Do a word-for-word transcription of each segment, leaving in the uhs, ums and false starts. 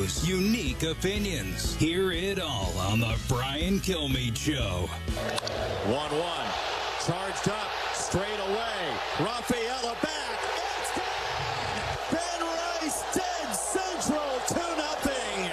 news, unique opinions. Hear it all on the Brian Kilmeade Show. one one. Charged up. Straight away. Rafaela back. It's gone. Ben Rice dead central. two nothing.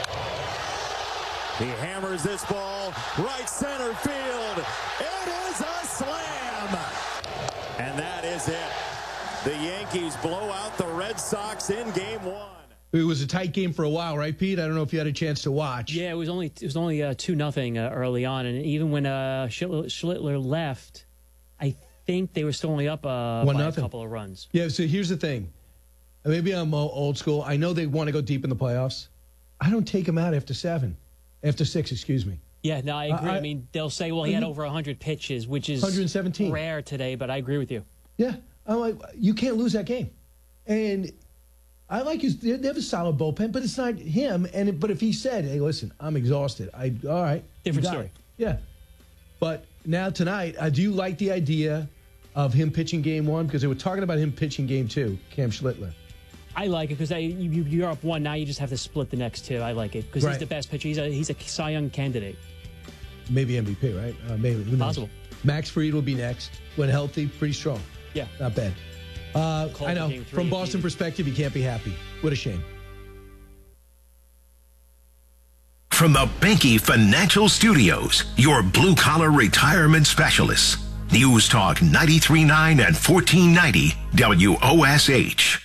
He hammers this ball. Right center field. It is a slam. And that is it. The Yankees blow out the Red Sox in game one. It was a tight game for a while, right, Pete? I don't know if you had a chance to watch. Yeah, it was only it was only uh, two nothing uh, early on, and even when uh, Schlittler, Schlittler left, I think they were still only up uh, One by nothing. a couple of runs. Yeah. So here's the thing. Maybe I'm old school. I know they want to go deep in the playoffs. I don't take them out after seven, after six. Excuse me. Yeah, no, I agree. I, I mean, they'll say, well, he had over one hundred pitches, which is one hundred seventeen rare today, but I agree with you. Yeah. I'm like, you can't lose that game. And I like his, they have a solid bullpen, but it's not him. And it, But if he said, hey, listen, I'm exhausted. I All right. Different story. It. Yeah. But now tonight, I do like the idea of him pitching game one because they were talking about him pitching game two, Cam Schlittler. I like it because you, you're up one. Now you just have to split the next two. I like it because Right. he's the best pitcher. He's a, he's a Cy Young candidate. Maybe M V P, right? Uh, maybe. Who knows? Possible. Max Fried will be next. When healthy, pretty strong. Yeah. Not bad. Uh, I know. From Boston perspective, you can't be happy. What a shame. From the Banky Financial Studios, your blue-collar retirement specialists. News Talk ninety-three point nine and fourteen ninety W O S H.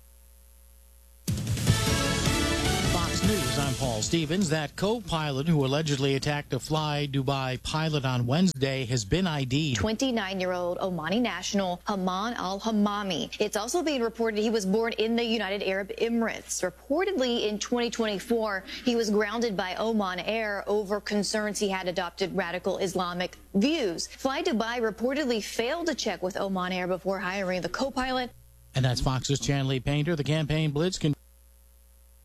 News, I'm Paul Stevens. That co-pilot who allegedly attacked a Fly Dubai pilot on Wednesday has been I D'd. twenty-nine-year-old Omani national Haman al-Hamami. It's also being reported he was born in the United Arab Emirates. Reportedly in twenty twenty-four, he was grounded by Oman Air over concerns he had adopted radical Islamic views. Fly Dubai reportedly failed to check with Oman Air before hiring the co-pilot. And that's Fox's Chanley Painter. The campaign blitz can